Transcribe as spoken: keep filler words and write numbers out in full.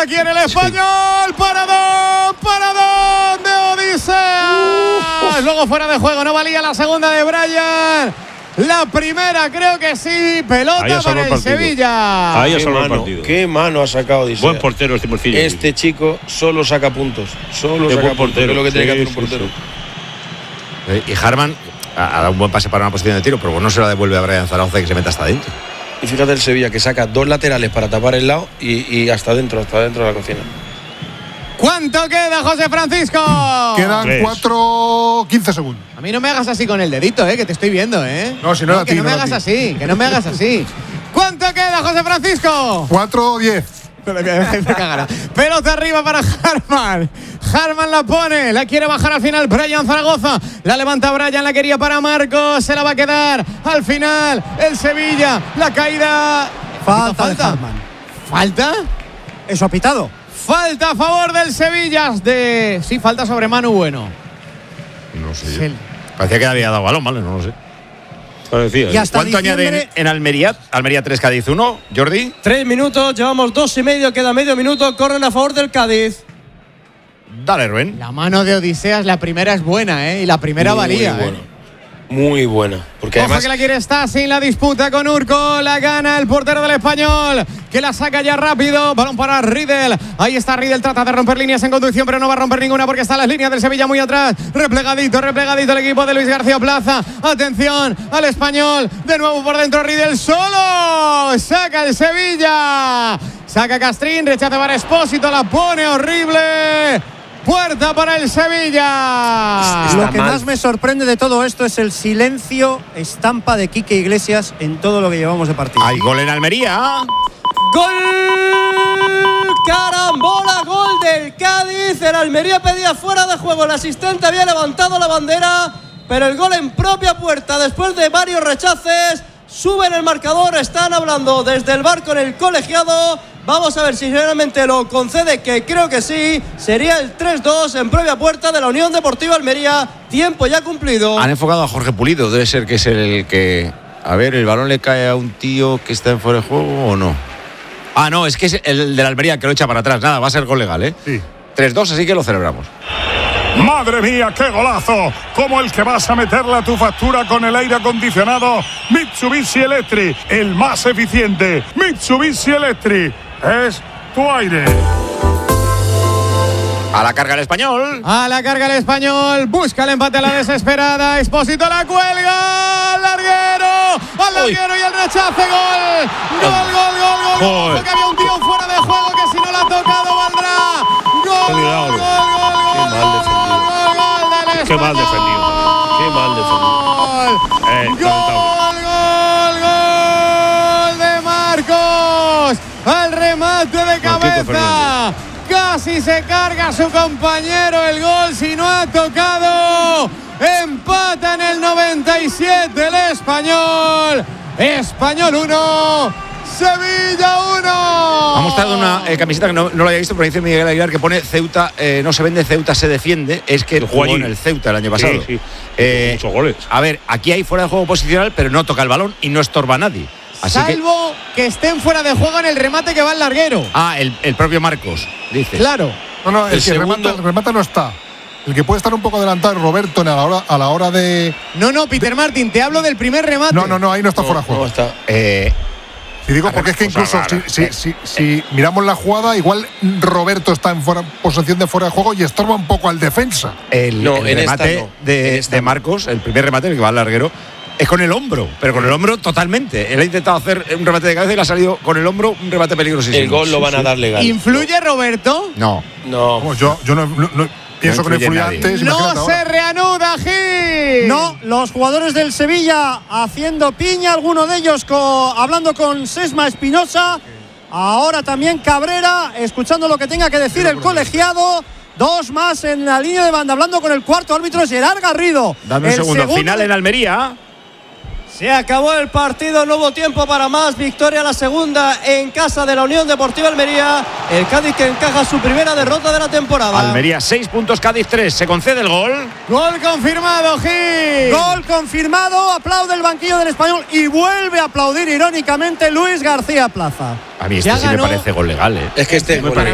quiere el Español. Paradón, paradón de Odisea. Uh, Luego fuera de juego, no valía la segunda de Brian. La primera creo que sí. Pelota para el, el Sevilla. Ahí ha salvado el partido. Qué mano ha sacado Odisea. Buen portero este porcillo. Este chico solo saca puntos. Solo saca puntos. Portero. Es lo que sí, tiene que hacer sí, un portero. Sí. Y Harman ha dado un buen pase para una posición de tiro, pero no se la devuelve a Brian Zaragoza que se meta hasta adentro. Y fíjate el Sevilla que saca dos laterales para tapar el lado y, y hasta adentro, hasta dentro de la cocina. ¿Cuánto queda, José Francisco? Quedan cuatro quince segundos. A mí no me hagas así con el dedito, eh, que te estoy viendo, eh. No, si no, no a ti, que no, no me a hagas ti. así, que no me hagas así. ¿Cuánto queda, José Francisco? cuatro diez. Pelota arriba para Harman. Harman la pone, la quiere bajar al final Brian Zaragoza. La levanta Brian, la quería para Marcos. Se la va a quedar al final el Sevilla. La caída. Falta, falta. de Harman. ¿Falta? Eso ha pitado. Falta a favor del Sevilla. De... Sí, falta sobre Manu Bueno. No sé. Sí. Parecía que había dado balón, ¿vale? No lo sé. Parecía. Y hasta ¿Cuánto diciembre... añaden en Almería? Almería tres, Cádiz uno. Jordi. Tres minutos, llevamos dos y medio, queda medio minuto. Corren a favor del Cádiz. Dale, Rubén. La mano de Odiseas, la primera es buena, ¿eh? Y la primera muy valía. Buena. ¿eh? Muy buena. Porque Ojo además que la quiere estar sin la disputa con Urco. La gana el portero del Español, que la saca ya rápido. Balón para Riedel. Ahí está Riedel, trata de romper líneas en conducción, pero no va a romper ninguna porque están las líneas del Sevilla muy atrás. Replegadito, replegadito el equipo de Luis García Plaza. Atención al Español. De nuevo por dentro Riedel solo. Saca el Sevilla. Saca Castrín, rechaza para Espósito. La pone horrible. Puerta para el Sevilla. Está lo que mal. Más me sorprende de todo esto es el silencio estampa de Quique Iglesias en todo lo que llevamos de partido. Hay gol en Almería. ¡Gol! ¡Carambola! ¡Gol del Cádiz! El Almería pedía fuera de juego. El asistente había levantado la bandera, pero el gol en propia puerta después de varios rechaces. Suben el marcador, están hablando desde el bar con el colegiado. Vamos a ver si realmente lo concede, que creo que sí. Sería el tres dos en propia puerta de la Unión Deportiva Almería. Tiempo ya cumplido. Han enfocado a Jorge Pulido. Debe ser que es el que... A ver, ¿el balón le cae a un tío que está en fuera de juego o no? Ah, no, es que es el de la Almería que lo echa para atrás. Nada, va a ser gol legal, ¿eh? Sí. tres dos, así que lo celebramos. ¡Madre mía, qué golazo! Como el que vas a meterle a tu factura con el aire acondicionado Mitsubishi Electric, el más eficiente. Mitsubishi Electric es tu aire. A la carga el Español. A la carga el Español. Busca el empate a la desesperada. Espósito la cuelga. Al larguero. Al larguero y el rechace. Gol. Gol, gol, gol, gol. Porque había un tío fuera de juego que si no la ha tocado valdrá. Gol, gol, gol, gol, gol. Qué mal defendido. Qué mal defendido. Eh, gol, gol, gol de Marcos. Al remate de cabeza. Casi se carga a su compañero el gol si no ha tocado. Empata en el noventa y siete el Español. Español uno, Sevilla uno. Ha mostrado una eh, camiseta que no, no lo había visto, pero dice Miguel Aguilar que pone Ceuta, eh, no se vende, Ceuta se defiende. Es que jugó allí en el Ceuta el año pasado. Sí, sí. Eh, Muchos goles. A ver, aquí hay fuera de juego posicional, pero no toca el balón y no estorba a nadie. Así Salvo que... que estén fuera de juego en el remate que va al larguero. Ah, el, el propio Marcos, dice. Claro. No, no, el, El que segundo... remata, el remata no está. El que puede estar un poco adelantado es Roberto a la hora, a la hora de. No, no, Peter de... Martin, te hablo del primer remate. No, no, no, ahí no está no, fuera de juego. No está. Eh, Si digo, porque es que incluso si, si, si, si miramos la jugada, igual Roberto está en fuera, posición de fuera de juego y estorba un poco al defensa. El, no, el en remate esta no. de, En esta de no. Marcos, el primer remate, el que va al larguero, es con el hombro, pero con el hombro totalmente. Él ha intentado hacer un remate de cabeza y le ha salido con el hombro un remate peligrosísimo. El gol lo van a dar legal. ¿Influye Roberto? No. No. Vamos, yo, yo no, no, no pienso No que no influye influye nadie. antes. No imagínate se ahora. reanuda, Gil. No, los jugadores del Sevilla haciendo piña, alguno de ellos co- hablando con Sesma Espinosa. Ahora también Cabrera, escuchando lo que tenga que decir el colegiado. Dos más en la línea de banda, hablando con el cuarto árbitro, Gerard Garrido. Dame un El segundo. Final en Almería. Se acabó el partido, no hubo tiempo para más. Victoria la segunda en casa de la Unión Deportiva Almería. El Cádiz que encaja su primera derrota de la temporada. Almería seis puntos, Cádiz tres. Se concede el gol. Gol confirmado, Gil. Gol confirmado, aplaude el banquillo del Español y vuelve a aplaudir irónicamente Luis García Plaza. A mí este Ya sí ganó. me parece gol legal, ¿eh? Es que este. Me parece